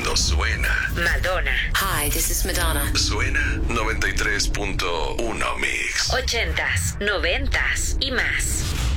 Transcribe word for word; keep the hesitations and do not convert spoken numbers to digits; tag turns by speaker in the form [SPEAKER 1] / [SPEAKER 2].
[SPEAKER 1] cuando suena.
[SPEAKER 2] Madonna.
[SPEAKER 3] Hi, this is Madonna.
[SPEAKER 1] Suena noventa y tres punto uno Mix.
[SPEAKER 2] Ochentas, noventas y más.